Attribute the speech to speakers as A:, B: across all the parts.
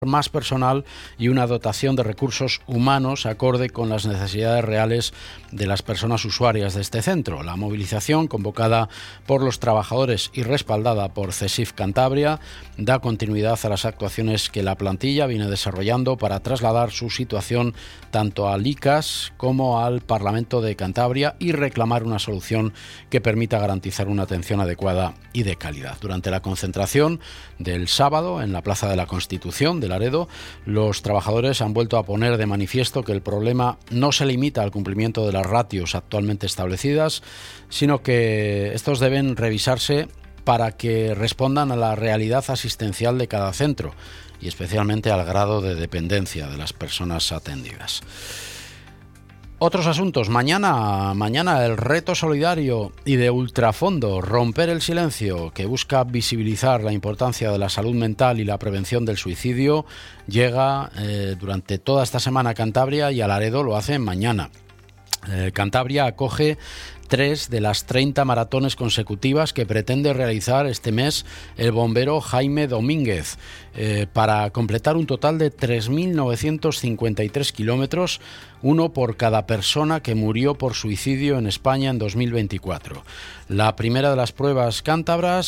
A: más personal y una dotación de recursos humanos acorde con las necesidades reales de las personas usuarias de este centro. La movilización, convocada por los trabajadores y respaldada por CESIF Cantabria, da continuidad a las actuaciones que la plantilla viene desarrollando para trasladar su situación tanto al ICAS como al Parlamento de Cantabria y reclamar una solución que permita garantizar una atención adecuada y de calidad. Durante la concentración del sábado en la Plaza de la Constitución de Laredo, los trabajadores han vuelto a poner de manifiesto que el problema no se limita al cumplimiento de las ratios actualmente establecidas, sino que estos deben revisarse para que respondan a la realidad asistencial de cada centro y especialmente al grado de dependencia de las personas atendidas. Otros asuntos. Mañana el reto solidario y de ultrafondo Romper el silencio, que busca visibilizar la importancia de la salud mental y la prevención del suicidio, llega durante toda esta semana a Cantabria y a Laredo lo hace mañana. Cantabria acoge 3 de las 30 maratones consecutivas que pretende realizar este mes el bombero Jaime Domínguez, para completar un total de 3.953 kilómetros, uno por cada persona que murió por suicidio en España en 2024. La primera de las pruebas cántabras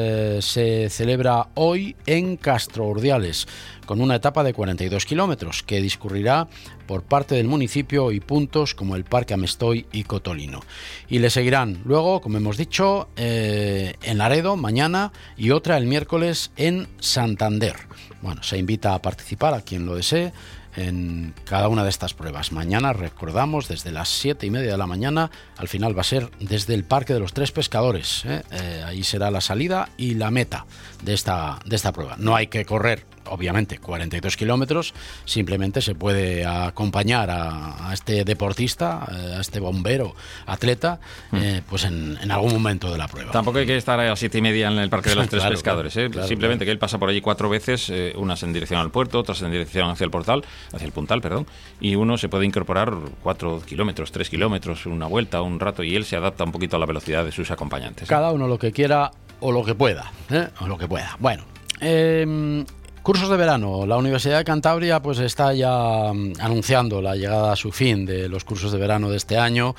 A: se celebra hoy en Castro Urdiales, con una etapa de 42 kilómetros que discurrirá por parte del municipio y puntos como el Parque Amestoy y Cotolino. Y le seguirán luego, como hemos dicho, en Laredo mañana y otra el miércoles en Santander. Bueno, se invita a participar a quien lo desee en cada una de estas pruebas. Mañana, recordamos, desde las 7:30 de la mañana, al final va a ser desde el Parque de los Tres Pescadores. Ahí será la salida y la meta de esta prueba. No hay que correr, obviamente, 42 kilómetros, simplemente se puede acompañar a este deportista, a este bombero, atleta, pues en algún momento de la prueba.
B: Tampoco hay que estar a las 7:30 en el Parque de los Tres Pescadores.
A: Claro,
B: simplemente que él pasa por allí 4 veces, unas en dirección al puerto, otras en dirección hacia el puntal, y uno se puede incorporar 4 kilómetros, 3 kilómetros, una vuelta, un rato, y él se adapta un poquito a la velocidad de sus acompañantes.
A: Cada uno lo que quiera o lo que pueda, Bueno, cursos de verano. La Universidad de Cantabria pues está ya anunciando la llegada a su fin de los cursos de verano de este año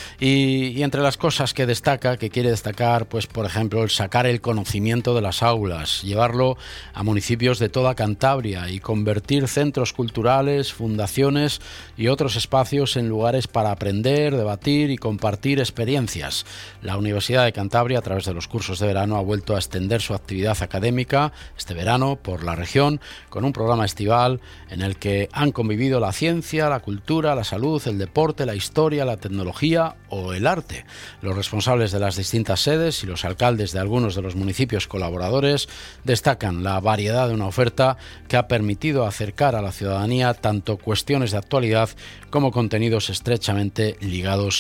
A: y entre las cosas que quiere destacar, pues por ejemplo, el sacar el conocimiento de las aulas, llevarlo a municipios de toda Cantabria y convertir centros culturales, fundaciones y otros espacios en lugares para aprender, debatir y compartir experiencias. La Universidad de Cantabria, a través de los cursos de verano, ha vuelto a extender su actividad académica este verano por la región, con un programa estival en el que han convivido la ciencia, la cultura, la salud, el deporte, la historia, la tecnología o el arte. Los responsables de las distintas sedes y los alcaldes de algunos de los municipios colaboradores destacan la variedad de una oferta que ha permitido acercar a la ciudadanía tanto cuestiones de actualidad como contenidos estrechamente ligados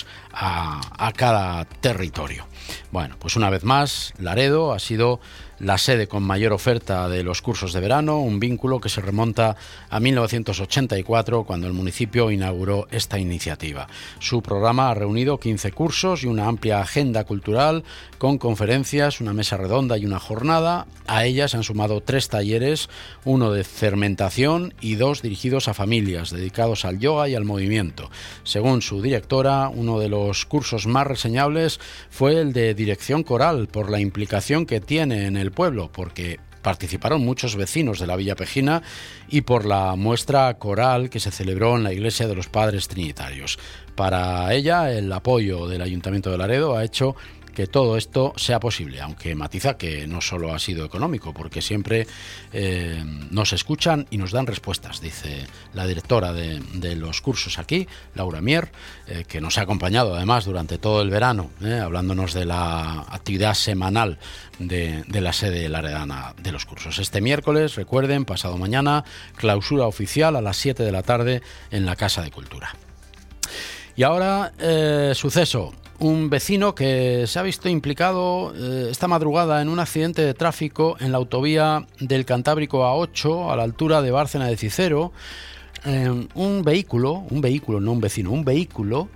A: a cada territorio. Bueno, pues una vez más, Laredo ha sido la sede con mayor oferta de los cursos de verano, un vínculo que se remonta a 1984, cuando el municipio inauguró esta iniciativa. Su programa ha reunido 15 cursos y una amplia agenda cultural con conferencias, una mesa redonda y una jornada. A ellas se han sumado 3 talleres, uno de fermentación y 2 dirigidos a familias, dedicados al yoga y al movimiento. Según su directora, uno de los cursos más reseñables fue el de dirección coral, por la implicación que tiene en el pueblo, porque participaron muchos vecinos de la Villa Pejina, y por la muestra coral que se celebró en la Iglesia de los Padres Trinitarios. Para ella, el apoyo del Ayuntamiento de Laredo ha hecho que todo esto sea posible, aunque matiza que no solo ha sido económico, porque siempre nos escuchan y nos dan respuestas, dice la directora de los cursos aquí, Laura Mier, que nos ha acompañado además durante todo el verano, hablándonos de la actividad semanal de la sede laredana de los cursos. Este miércoles, recuerden, pasado mañana, clausura oficial a las 7 de la tarde en la Casa de Cultura. Y ahora, suceso. Un vecino que se ha visto implicado esta madrugada en un accidente de tráfico en la autovía del Cantábrico A8 a la altura de Bárcena de Cicero. Un vehículo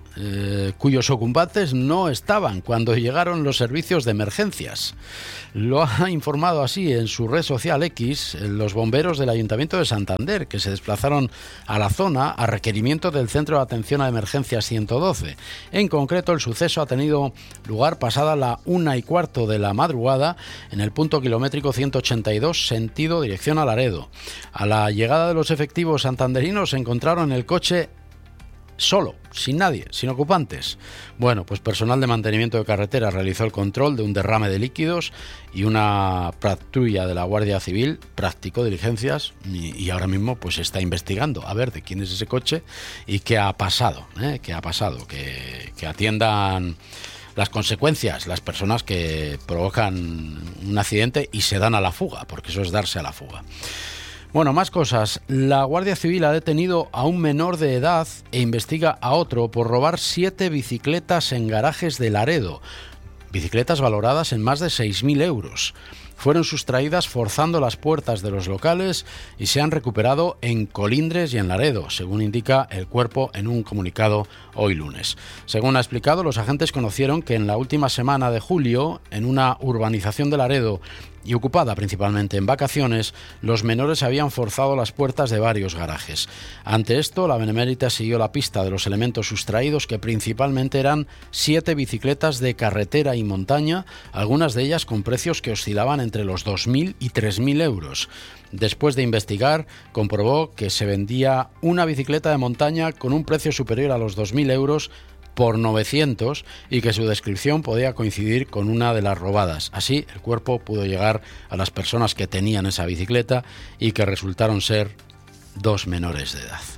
A: cuyos ocupantes no estaban cuando llegaron los servicios de emergencias. Lo ha informado así en su red social X los bomberos del Ayuntamiento de Santander, que se desplazaron a la zona a requerimiento del Centro de Atención a Emergencias 112. En concreto, el suceso ha tenido lugar pasada la 1:15 de la madrugada en el punto kilométrico 182, sentido dirección a Laredo. A la llegada de los efectivos santanderinos se encontraron el coche solo, sin nadie, sin ocupantes. Bueno, pues personal de mantenimiento de carretera realizó el control de un derrame de líquidos y una patrulla de la Guardia Civil practicó diligencias y ahora mismo pues está investigando a ver de quién es ese coche y qué ha pasado, que atiendan las consecuencias, las personas que provocan un accidente y se dan a la fuga, porque eso es darse a la fuga. Bueno, más cosas. La Guardia Civil ha detenido a un menor de edad e investiga a otro por robar 7 bicicletas en garajes de Laredo. Bicicletas valoradas en más de 6.000 euros. Fueron sustraídas forzando las puertas de los locales y se han recuperado en Colindres y en Laredo, según indica el cuerpo en un comunicado hoy lunes. Según ha explicado, los agentes conocieron que en la última semana de julio, en una urbanización de Laredo y ocupada principalmente en vacaciones, los menores habían forzado las puertas de varios garajes. Ante esto, la Benemérita siguió la pista de los elementos sustraídos, que principalmente eran 7 bicicletas de carretera y montaña, algunas de ellas con precios que oscilaban entre los 2.000 y 3.000 euros. Después de investigar, comprobó que se vendía una bicicleta de montaña con un precio superior a los 2.000 euros por 900 y que su descripción podía coincidir con una de las robadas. Así, el cuerpo pudo llegar a las personas que tenían esa bicicleta y que resultaron ser 2 menores de edad.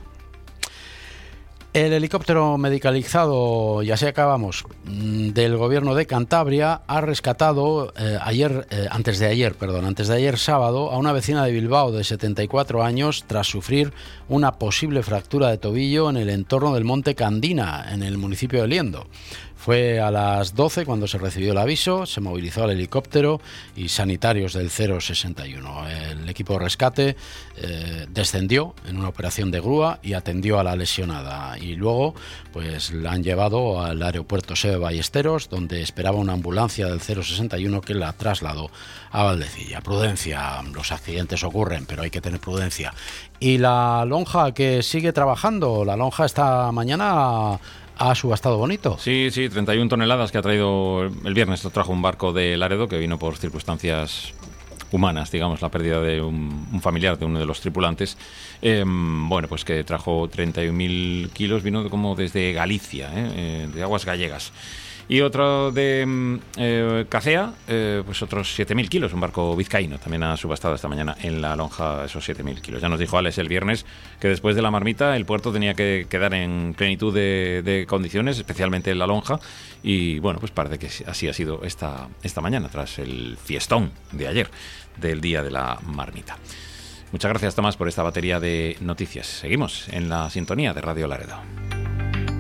A: El helicóptero medicalizado, ya sé, acabamos, del gobierno de Cantabria ha rescatado antes de ayer sábado a una vecina de Bilbao de 74 años tras sufrir una posible fractura de tobillo en el entorno del Monte Candina, en el municipio de Liendo. Fue a las 12 cuando se recibió el aviso, se movilizó el helicóptero y sanitarios del 061. El equipo de rescate descendió en una operación de grúa y atendió a la lesionada. Y luego pues la han llevado al aeropuerto Seve Ballesteros, donde esperaba una ambulancia del 061 que la trasladó a Valdecilla. Prudencia, los accidentes ocurren, pero hay que tener prudencia. Y la lonja que sigue trabajando, la lonja esta mañana ha subastado bonito.
B: Sí, 31 toneladas que ha traído el viernes. Lo trajo un barco de Laredo que vino por circunstancias humanas, digamos, la pérdida de un familiar de uno de los tripulantes. Bueno, pues que trajo 31.000 kilos, vino como desde Galicia, de aguas gallegas. Y otro de Cacea, pues otros 7.000 kilos, un barco vizcaíno, también ha subastado esta mañana en la lonja esos 7.000 kilos. Ya nos dijo Alex el viernes que después de la marmita el puerto tenía que quedar en plenitud de condiciones, especialmente en la lonja, y bueno, pues parece que así ha sido esta mañana, tras el fiestón de ayer, del día de la marmita. Muchas gracias, Tomás, por esta batería de noticias. Seguimos en la sintonía de Radio Laredo.